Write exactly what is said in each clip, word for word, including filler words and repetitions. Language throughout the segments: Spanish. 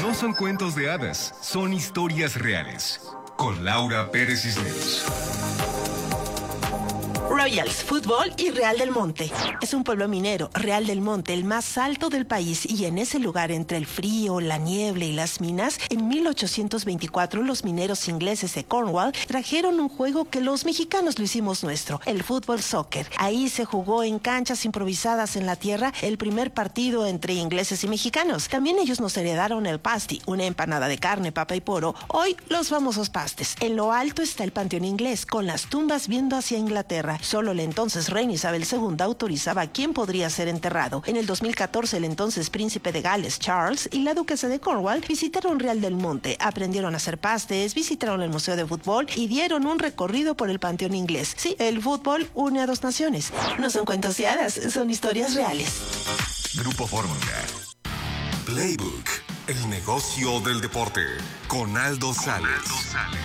No son cuentos de hadas, son historias reales. Con Laura Pérez Cisneros. Royals Fútbol y Real del Monte. Es un pueblo minero, Real del Monte, el más alto del país, y en ese lugar, entre el frío, la niebla y las minas, en mil ochocientos veinticuatro los mineros ingleses de Cornwall trajeron un juego que los mexicanos lo hicimos nuestro, el fútbol soccer. Ahí se jugó en canchas improvisadas en la tierra el primer partido entre ingleses y mexicanos. También ellos nos heredaron el pasty, una empanada de carne, papa y poro, hoy los famosos pastes. En lo alto está el panteón inglés, con las tumbas viendo hacia Inglaterra. Solo la entonces reina Isabel segunda autorizaba a quién podría ser enterrado. En el dos mil catorce, el entonces príncipe de Gales, Charles, y la duquesa de Cornwall visitaron Real del Monte, aprendieron a hacer pastes, visitaron el museo de fútbol y dieron un recorrido por el panteón inglés. Sí, el fútbol une a dos naciones. No son cuentos de hadas, son historias reales. Grupo Fórmula. Playbook, el negocio del deporte, con Aldo Sales. Aldo Sales.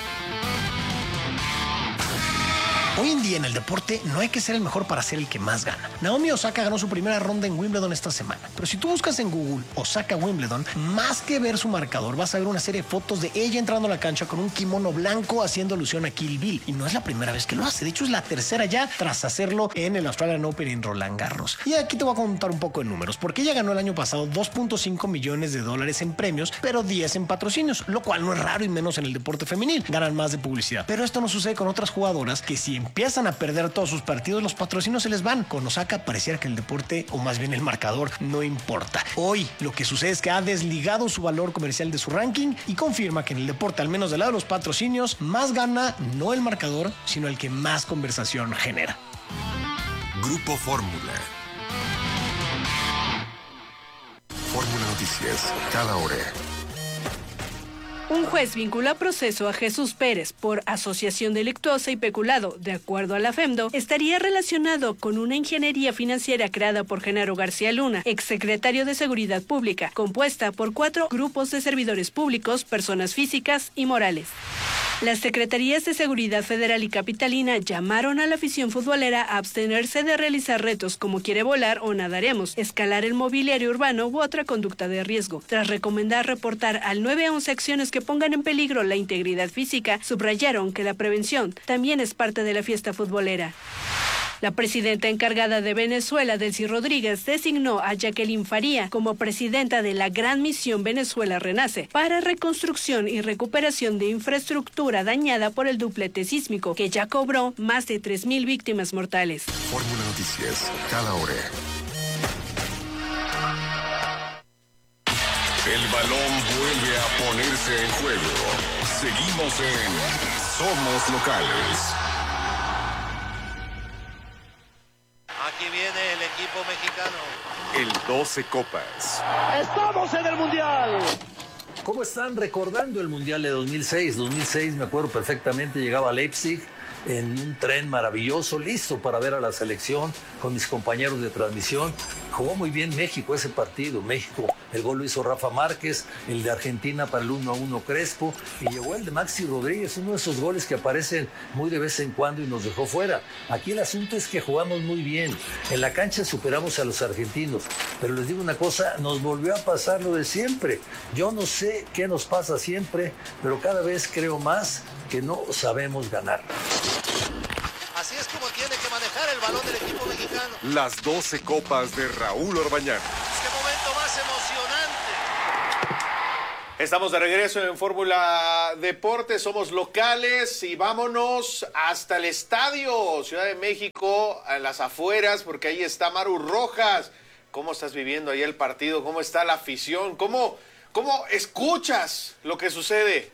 Hoy en día en el deporte no hay que ser el mejor para ser el que más gana. Naomi Osaka ganó su primera ronda en Wimbledon esta semana. Pero si tú buscas en Google Osaka Wimbledon, más que ver su marcador, vas a ver una serie de fotos de ella entrando a la cancha con un kimono blanco haciendo alusión a Kill Bill. Y no es la primera vez que lo hace. De hecho, es la tercera ya tras hacerlo en el Australian Open en Roland Garros. Y aquí te voy a contar un poco de números, porque ella ganó el año pasado dos punto cinco millones de dólares en premios, pero diez en patrocinios, lo cual no es raro y menos en el deporte femenil. Ganan más de publicidad. Pero esto no sucede con otras jugadoras que si empiezan a perder todos sus partidos, los patrocinios se les van. Con Osaka pareciera que el deporte, o más bien el marcador, no importa. Hoy lo que sucede es que ha desligado su valor comercial de su ranking y confirma que en el deporte, al menos del lado de los patrocinios, más gana no el marcador, sino el que más conversación genera. Grupo Fórmula. Fórmula Noticias, cada hora. Un juez vincula a proceso a Jesús Pérez por asociación delictuosa y peculado. De acuerdo a la FEMDO, estaría relacionado con una ingeniería financiera creada por Genaro García Luna, exsecretario de Seguridad Pública, compuesta por cuatro grupos de servidores públicos, personas físicas y morales. Las Secretarías de Seguridad Federal y Capitalina llamaron a la afición futbolera a abstenerse de realizar retos como quiere volar o nadaremos, escalar el mobiliario urbano u otra conducta de riesgo. Tras recomendar reportar al nueve once acciones que pongan en peligro la integridad física, subrayaron que la prevención también es parte de la fiesta futbolera. La presidenta encargada de Venezuela, Delcy Rodríguez, designó a Jacqueline Faría como presidenta de la Gran Misión Venezuela Renace para reconstrucción y recuperación de infraestructura dañada por el duplete sísmico, que ya cobró más de tres mil víctimas mortales. Fórmula Noticias, cada hora. El balón vuelve a ponerse en juego. Seguimos en Somos Locales. Aquí viene el equipo mexicano. El doce Copas. ¡Estamos en el Mundial! ¿Cómo están recordando el Mundial de dos mil seis? dos mil seis, me acuerdo perfectamente, llegaba a Leipzig en un tren maravilloso, listo para ver a la selección con mis compañeros de transmisión. Jugó muy bien México ese partido. México, el gol lo hizo Rafa Márquez, el de Argentina para el uno a uno Crespo, y llegó el de Maxi Rodríguez, uno de esos goles que aparecen muy de vez en cuando y nos dejó fuera. Aquí el asunto es que jugamos muy bien. En la cancha superamos a los argentinos, pero les digo una cosa, nos volvió a pasar lo de siempre. Yo no sé qué nos pasa siempre, pero cada vez creo más que no sabemos ganar. Así es como tiene que manejar el balón del equipo mexicano. Las doce Copas de Raúl Orbañanos. ¡Qué momento más emocionante! Estamos de regreso en Fórmula Deportes, somos locales y vámonos hasta el estadio Ciudad de México, a las afueras, porque ahí está Maru Rojas. ¿Cómo estás viviendo ahí el partido? ¿Cómo está la afición? ¿Cómo, cómo escuchas lo que sucede?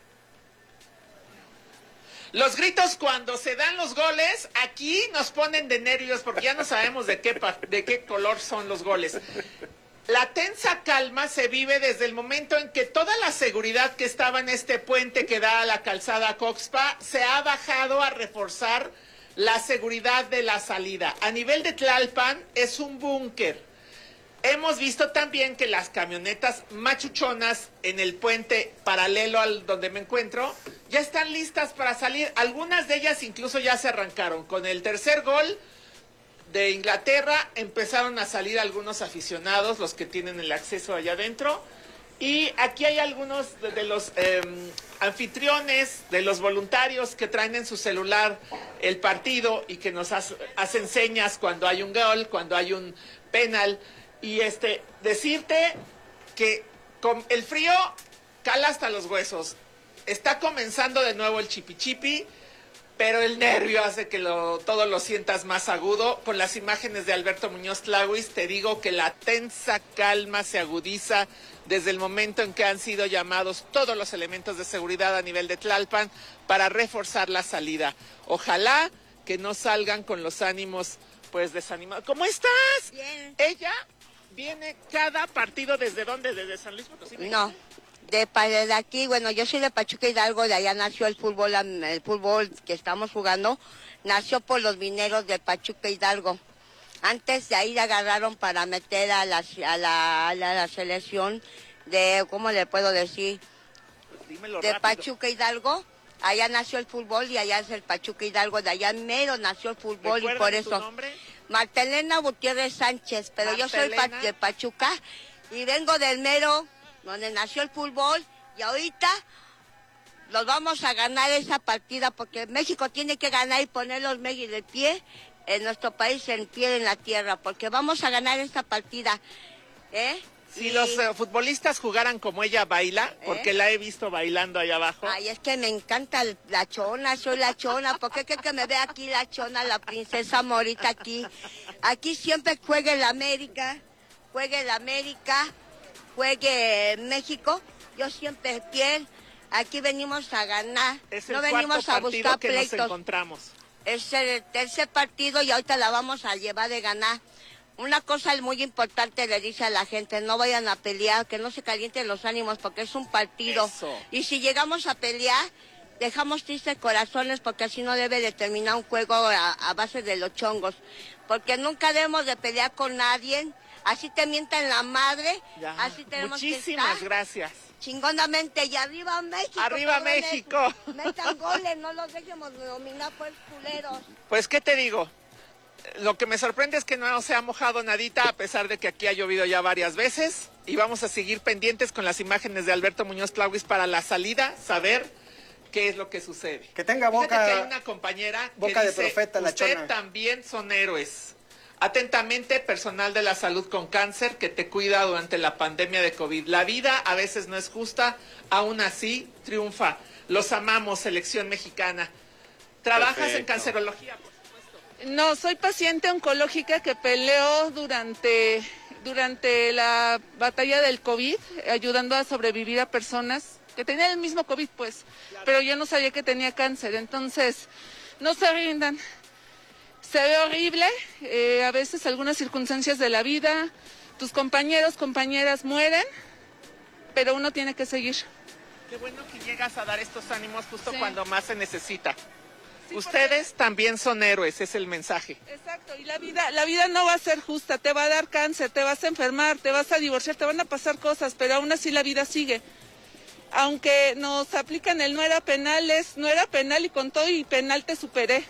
Los gritos cuando se dan los goles, aquí nos ponen de nervios porque ya no sabemos de qué, de qué color son los goles. La tensa calma se vive desde el momento en que toda la seguridad que estaba en este puente que da a la calzada Coxpa se ha bajado a reforzar la seguridad de la salida. A nivel de Tlalpan es un búnker. Hemos visto también que las camionetas machuchonas en el puente paralelo al donde me encuentro ya están listas para salir. Algunas de ellas incluso ya se arrancaron. Con el tercer gol de Inglaterra empezaron a salir algunos aficionados, los que tienen el acceso allá adentro, Y aquí hay algunos de, de los eh, anfitriones, de los voluntarios que traen en su celular el partido y que nos hace, hacen señas cuando hay un gol, cuando hay un penal. Y este, decirte que con el frío cala hasta los huesos. Está comenzando de nuevo el chipi-chipi, pero el nervio hace que lo, todo lo sientas más agudo. Con las imágenes de Alberto Muñoz Tlahuis, te digo que la tensa calma se agudiza desde el momento en que han sido llamados todos los elementos de seguridad a nivel de Tlalpan para reforzar la salida. Ojalá que no salgan con los ánimos pues desanimados. ¿Cómo estás? Bien. Ella viene cada partido, ¿desde dónde? ¿Desde San Luis Potosí? No, de, de aquí, bueno, yo soy de Pachuca Hidalgo, de allá nació el fútbol, el fútbol que estamos jugando, nació por los mineros de Pachuca Hidalgo. Antes de ahí le agarraron para meter a la, a la, a la, a la selección de, ¿cómo le puedo decir? Dímelo de rápido. Pachuca Hidalgo. Allá nació el fútbol y allá es el Pachuca Hidalgo, de allá mero nació el fútbol y por eso. ¿Tu nombre? Martelena Gutiérrez Sánchez, pero Martelena. yo soy pa de Pachuca y vengo del mero donde nació el fútbol y ahorita los vamos a ganar esa partida porque México tiene que ganar y poner los Megis de pie en nuestro país, en pie en la tierra, porque vamos a ganar esta partida, ¿eh? Si y... los uh, futbolistas jugaran como ella baila, ¿eh? Porque la he visto bailando allá abajo. Ay, es que me encanta la chona, soy la chona, ¿por qué que, que me ve aquí la chona, la princesa Morita aquí? Aquí siempre juegue el América, juegue el América, juegue México, yo siempre fiel, aquí venimos a ganar, Es el no venimos a buscar que pleitos. Nos encontramos. Es el tercer partido y ahorita la vamos a llevar de ganar. Una cosa muy importante le dice a la gente, no vayan a pelear, que no se calienten los ánimos porque es un partido. Eso. Y si llegamos a pelear, dejamos tristes corazones porque así no debe de terminar un juego a, a base de los chongos. Porque nunca debemos de pelear con nadie, así te mientan la madre, Ya. así tenemos Muchísimas que estar gracias. chingonamente. Y arriba México. ¡Arriba cabrones. México! Metan goles, no los dejemos dominar por culeros. Pues, ¿qué te digo? Lo que me sorprende es que no se ha mojado nadita, a pesar de que aquí ha llovido ya varias veces. Y vamos a seguir pendientes con las imágenes de Alberto Muñoz Tlahuis para la salida, saber qué es lo que sucede. Que tenga boca, Fíjate que hay una compañera boca que de dice, profeta la usted chona. también son héroes. Atentamente, personal de la salud con cáncer que te cuida durante la pandemia de COVID. La vida a veces no es justa, aún así triunfa. Los amamos, selección mexicana. ¿Trabajas Perfecto. en cancerología? No, soy paciente oncológica que peleó durante, durante la batalla del COVID, ayudando a sobrevivir a personas que tenían el mismo COVID, pues, pero yo no sabía que tenía cáncer. Entonces, no se rindan. Se ve horrible, eh, a veces algunas circunstancias de la vida, tus compañeros, compañeras mueren, pero uno tiene que seguir. Qué bueno que llegas a dar estos ánimos justo Sí. cuando más se necesita. Sí, Ustedes también son héroes, es el mensaje. Exacto, y la vida, la vida no va a ser justa, te va a dar cáncer, te vas a enfermar, te vas a divorciar, te van a pasar cosas, pero aún así la vida sigue. Aunque nos aplican el no era penal, es no era penal y con todo y penal te superé.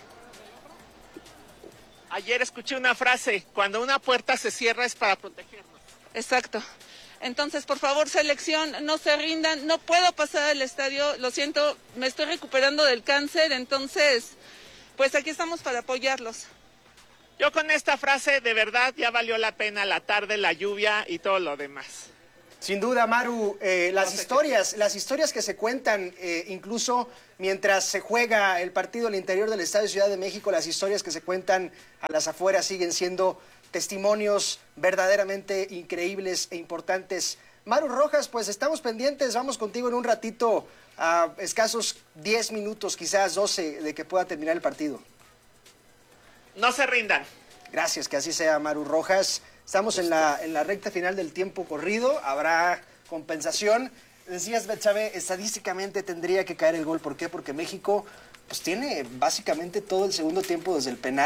Ayer escuché una frase, cuando una puerta se cierra es para protegernos. Exacto. Entonces, por favor, selección, no se rindan, no puedo pasar al estadio, lo siento, me estoy recuperando del cáncer, entonces, pues aquí estamos para apoyarlos. Yo con esta frase, de verdad, ya valió la pena la tarde, la lluvia y todo lo demás. Sin duda, Maru, eh, las historias, las historias que se cuentan, eh, incluso mientras se juega el partido al interior del Estadio Ciudad de México, las historias que se cuentan a las afueras siguen siendo testimonios verdaderamente increíbles e importantes. Maru Rojas, pues estamos pendientes, vamos contigo en un ratito, a escasos diez minutos, quizás doce, de que pueda terminar el partido. No se rindan. Gracias, que así sea, Maru Rojas. Estamos en la, en la recta final del tiempo corrido, habrá compensación. Decías, Betsabe, estadísticamente tendría que caer el gol. ¿Por qué? Porque México pues tiene básicamente todo el segundo tiempo desde el penal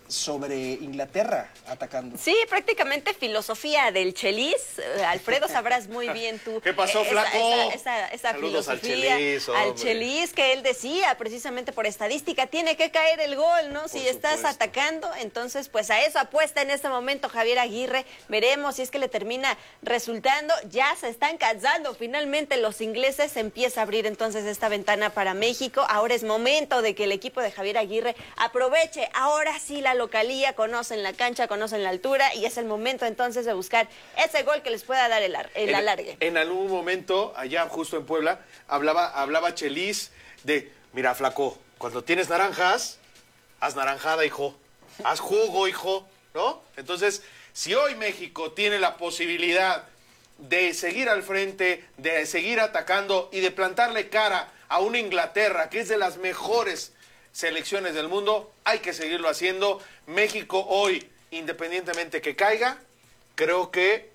sobre Inglaterra atacando. Sí, prácticamente filosofía del Chelis. Alfredo, sabrás muy bien tú. ¿Qué pasó, esa, flaco? Esa, esa, esa Saludos filosofía al Chelis, al Chelis, que él decía, precisamente por estadística, tiene que caer el gol, ¿no? Por si supuesto. Estás atacando, entonces pues a eso apuesta en este momento Javier Aguirre. Veremos si es que le termina resultando. Ya se están cansando finalmente los ingleses, se empieza a abrir entonces esta ventana para México. Ahora es momento de que el equipo de Javier Aguirre aproveche, ahora sí la localía, conocen la cancha, conocen la altura y es el momento entonces de buscar ese gol que les pueda dar el, el en, alargue. En algún momento, allá justo en Puebla, hablaba, hablaba Chelis de, mira, flaco, cuando tienes naranjas, haz naranjada, hijo, haz jugo, hijo, ¿no? Entonces, si hoy México tiene la posibilidad de seguir al frente, de seguir atacando y de plantarle cara a una Inglaterra que es de las mejores selecciones del mundo, hay que seguirlo haciendo. México hoy, independientemente que caiga, creo que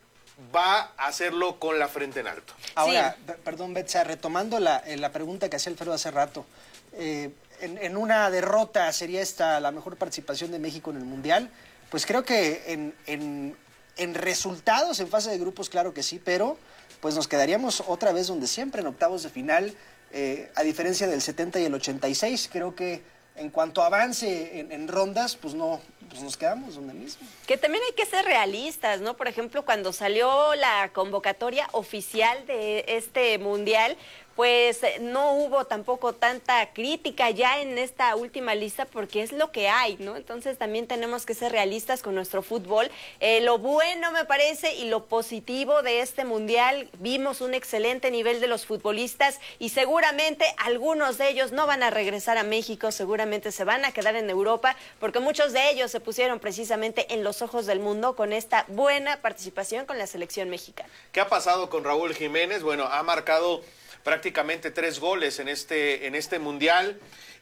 va a hacerlo con la frente en alto. Ahora, sí. perdón, Betsa, retomando la, la pregunta que hacía Alfredo hace rato, eh, en, en una derrota sería esta la mejor participación de México en el Mundial, pues creo que en, en, en resultados, en fase de grupos, claro que sí, pero pues nos quedaríamos otra vez donde siempre, en octavos de final. Eh, a diferencia del setenta y el ochenta y seis, creo que en cuanto avance en, en rondas, pues no, pues nos quedamos donde mismo. Que también hay que ser realistas, ¿no? Por ejemplo, cuando salió la convocatoria oficial de este Mundial, pues no hubo tampoco tanta crítica ya en esta última lista porque es lo que hay, ¿no? Entonces también tenemos que ser realistas con nuestro fútbol. Eh, lo bueno, me parece, y lo positivo de este Mundial, vimos un excelente nivel de los futbolistas y seguramente algunos de ellos no van a regresar a México, seguramente se van a quedar en Europa porque muchos de ellos se pusieron precisamente en los ojos del mundo con esta buena participación con la selección mexicana. ¿Qué ha pasado con Raúl Jiménez? Bueno, ha marcado prácticamente tres goles en este, en este Mundial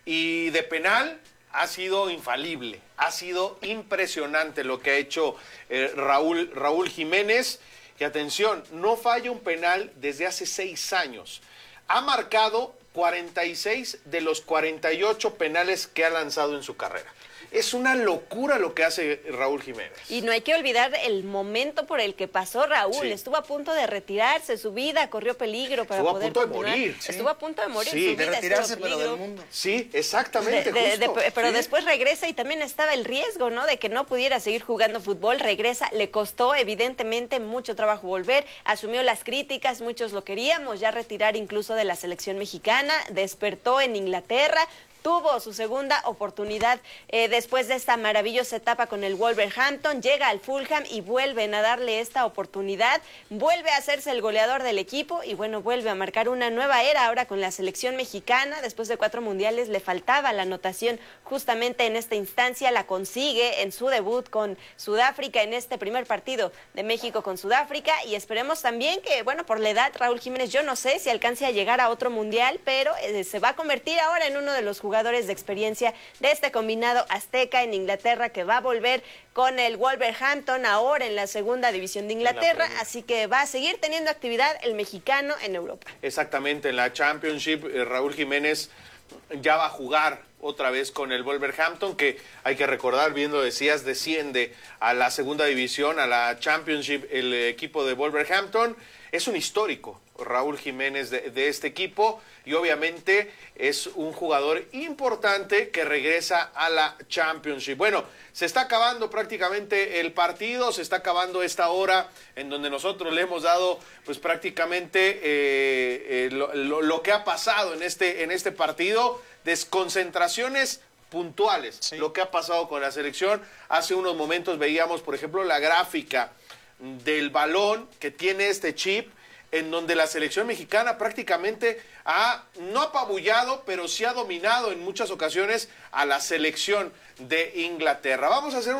y de penal ha sido infalible, ha sido impresionante lo que ha hecho eh, Raúl, Raúl Jiménez. Y atención, no falla un penal desde hace seis años. Ha marcado cuarenta y seis de los cuarenta y ocho penales que ha lanzado en su carrera. Es una locura lo que hace Raúl Jiménez. Y no hay que olvidar el momento por el que pasó Raúl. Sí. Estuvo a punto de retirarse, su vida corrió peligro para Estuvo poder a punto continuar. de morir. Sí. Estuvo a punto de morir. Sí, su de vida retirarse, pero del mundo. Sí, exactamente. De, de, justo. de, pero sí. después regresa y también estaba el riesgo, ¿no? De que no pudiera seguir jugando fútbol. Regresa, le costó evidentemente mucho trabajo volver. Asumió las críticas, muchos lo queríamos ya retirar incluso de la selección mexicana. Despertó en Inglaterra. Tuvo su segunda oportunidad eh, después de esta maravillosa etapa con el Wolverhampton, llega al Fulham y vuelven a darle esta oportunidad, vuelve a hacerse el goleador del equipo y bueno, vuelve a marcar una nueva era ahora con la selección mexicana. Después de cuatro mundiales le faltaba la anotación justamente en esta instancia, la consigue en su debut con Sudáfrica en este primer partido de México con Sudáfrica y esperemos también que, bueno, por la edad, Raúl Jiménez, yo no sé si alcance a llegar a otro mundial, pero eh, se va a convertir ahora en uno de los jugadores de experiencia de este combinado azteca en Inglaterra que va a volver con el Wolverhampton ahora en la segunda división de Inglaterra, así que va a seguir teniendo actividad el mexicano en Europa. Exactamente, en la Championship eh, Raúl Jiménez ya va a jugar otra vez con el Wolverhampton, que hay que recordar, bien lo decías, desciende a la segunda división, a la Championship, el equipo de Wolverhampton. Es un histórico Raúl Jiménez de, de este equipo y obviamente es un jugador importante que regresa a la Championship. Bueno, se está acabando prácticamente el partido, se está acabando esta hora en donde nosotros le hemos dado pues prácticamente eh, eh, lo, lo, lo que ha pasado en este, en este partido, desconcentraciones puntuales, sí. Lo que ha pasado con la selección. Hace unos momentos veíamos, por ejemplo, la gráfica del balón que tiene este chip, en donde la selección mexicana prácticamente ha, no apabullado, pero sí ha dominado en muchas ocasiones a la selección de Inglaterra. Vamos a hacer un